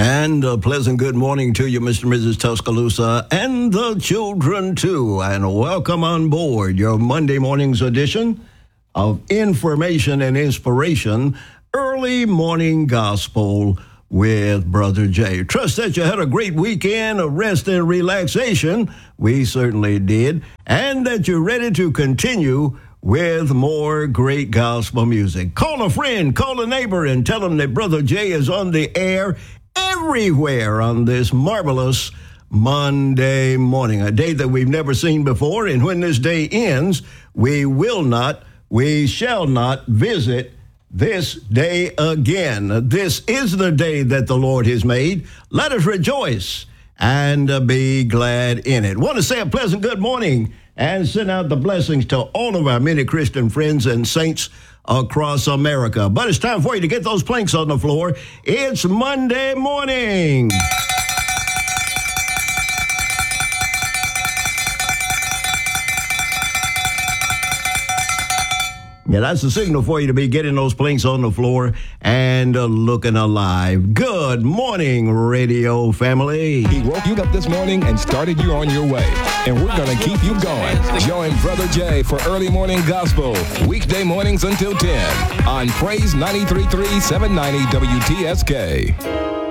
And a pleasant good morning to you, Mr. and Mrs. Tuscaloosa, and the children, too. And welcome on board your Monday morning's edition of Information and Inspiration, Early Morning Gospel with Brother Jay. Trust that you had a great weekend of rest and relaxation. We certainly did. And that you're ready to continue with more great gospel music. Call a friend, call a neighbor, and tell them that Brother Jay is on the air everywhere on this marvelous Monday morning, a day that we've never seen before. And when this day ends, we shall not visit this day again. This is the day that the Lord has made. Let us rejoice and be glad in it. Want to say a pleasant good morning and send out the blessings to all of our many Christian friends and saints across America. But it's time for you to get those planks on the floor. It's Monday morning. Yeah, that's the signal for you to be getting those planks on the floor and looking alive. Good morning, radio family. He woke you up this morning and started you on your way. And we're going to keep you going. Join Brother Jay for Early Morning Gospel, weekday mornings until 10 on Praise 93.3 790 WTSK.